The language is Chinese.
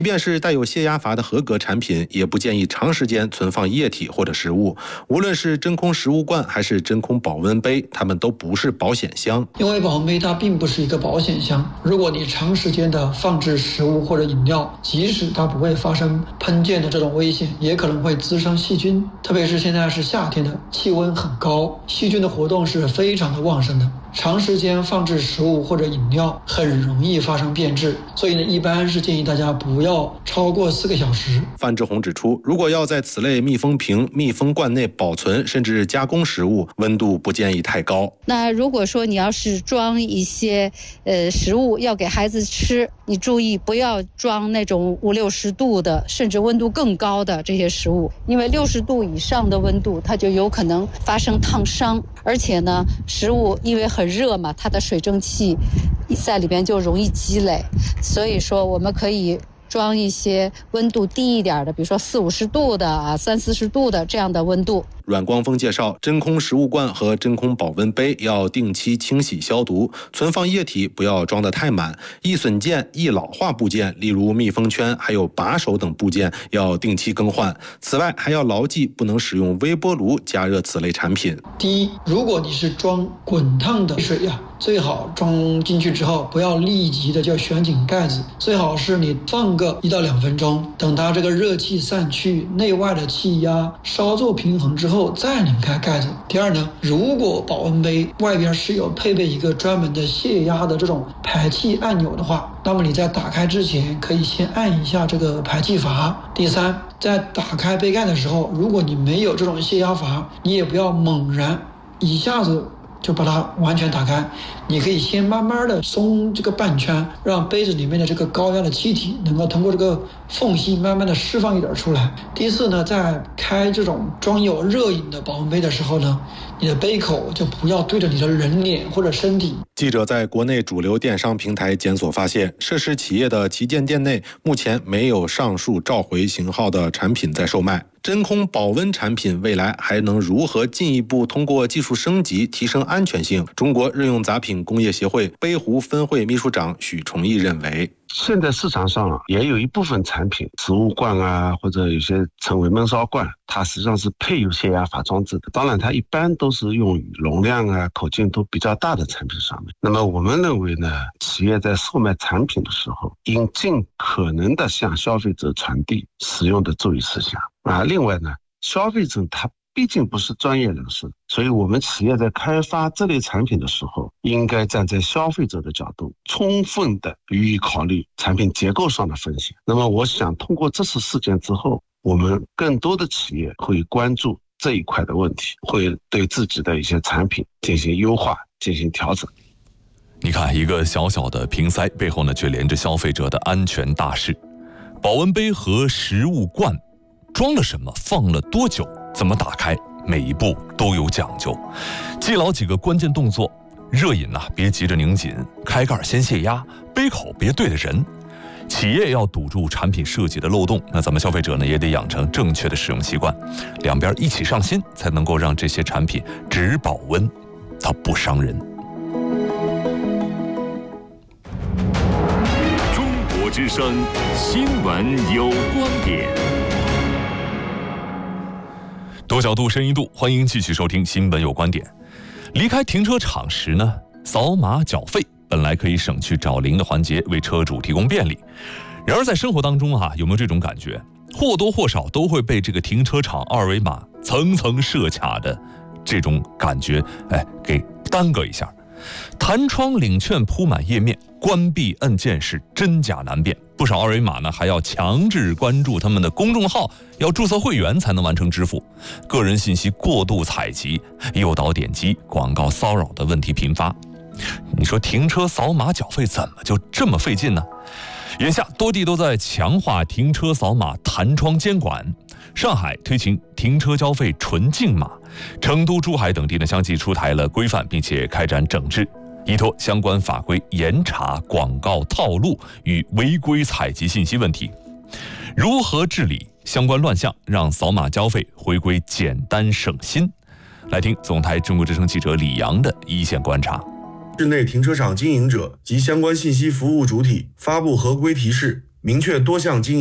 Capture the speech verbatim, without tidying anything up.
即便是带有泄压阀的合格产品，也不建议长时间存放液体或者食物。无论是真空食物罐还是真空保温杯，它们都不是保险箱。 因为保温杯它并不是一个保险箱，如果你长时间的放置食物或者饮料，即使它不会发生喷溅的这种危险，也可能会滋生细菌。特别是现在是夏天的，气温很高，细菌的活动是非常的旺盛的。长时间放置食物或者饮料很容易发生变质，所以呢，一般是建议大家不要超过四个小时。 范志红指出，如果要在此类密封瓶、密封罐内保存甚至加工食物，温度不建议太高。 那如果说你要是装一些呃食物要给孩子吃，你注意不要装那种五六十度的，甚至温度更高的这些食物，因为六十度以上的温度，它就有可能发生烫伤，而且呢，食物因为很热嘛，它的水蒸气在里边就容易积累，所以说我们可以装一些温度低一点的，比如说四五十度的啊，三四十度的这样的温度。 阮光峰介绍，真空食物罐和真空保温杯要定期清洗消毒，存放液体不要装得太满，易损件、易老化部件，例如密封圈还有把手等部件要定期更换。此外，还要牢记不能使用微波炉加热此类产品。 第一，如果你是装滚烫的水呀、啊，最好装进去之后不要立即的就旋紧盖子，最好是你放个一到两分钟，等它这个热气散去，内外的气压稍作平衡之后再拧开盖子。第二呢，如果保温杯外边是有配备一个专门的泄压的这种排气按钮的话，那么你在打开之前可以先按一下这个排气阀。第三，在打开杯盖的时候，如果你没有这种泄压阀，你也不要猛然一下子就把它完全打开，你可以先慢慢的松这个半圈，让杯子里面的这个高压的气体能够通过这个缝隙慢慢的释放一点出来。第四呢，在开这种装有热饮的保温杯的时候呢，你的杯口就不要对着你的人脸或者身体。 记者在国内主流电商平台检索发现，涉事企业的旗舰店内目前没有上述召回型号的产品在售卖。真空保温产品未来还能如何进一步通过技术升级提升安全性？中国日用杂品工业协会杯壶分会秘书长许崇义认为， 现在市场上也有一部分产品，食物罐啊，或者有些称为焖烧罐，它实际上是配有泄压阀装置的。当然，它一般都是用于容量啊、口径都比较大的产品上面。那么我们认为呢，企业在售卖产品的时候，应尽可能的向消费者传递使用的注意事项啊。另外呢，消费者他毕竟不是专业人士，所以我们企业在开发这类产品的时候，应该站在消费者的角度，充分的予以考虑产品结构上的风险。那么我想通过这次事件之后，我们更多的企业会关注这一块的问题，会对自己的一些产品进行优化，进行调整。 你看，一个小小的瓶塞背后呢，却连着消费者的安全大事。保温杯和食物罐装了什么，放了多久，怎么打开，每一步都有讲究。记牢几个关键动作：热饮啊，别急着拧紧，开盖先泄压，杯口别对着人。企业要堵住产品设计的漏洞，那咱们消费者呢也得养成正确的使用习惯，两边一起上心，才能够让这些产品只保温，它不伤人。 中国之声新闻有观点。 多角度、深一度，欢迎继续收听《新闻有观点》。离开停车场时呢，扫码缴费本来可以省去找零的环节，为车主提供便利。然而在生活当中啊，有没有这种感觉？或多或少都会被这个停车场二维码层层设卡的这种感觉，哎，给耽搁一下。弹窗领券铺满页面，关闭按键是真假难辨。不少二维码呢，还要强制关注他们的公众号，要注册会员才能完成支付。个人信息过度采集，诱导点击，广告骚扰的问题频发。你说停车扫码缴费怎么就这么费劲呢？眼下多地都在强化停车扫码弹窗监管。上海推行停车交费纯净码，成都、珠海等地呢相继出台了规范，并且开展整治，依托相关法规严查广告套路与违规采集信息问题。如何治理相关乱象，让扫码交费回归简单省心？来听总台中国之声记者李阳的一线观察。 室内停车场经营者及相关信息服务主体发布合规提示， 明确多项经营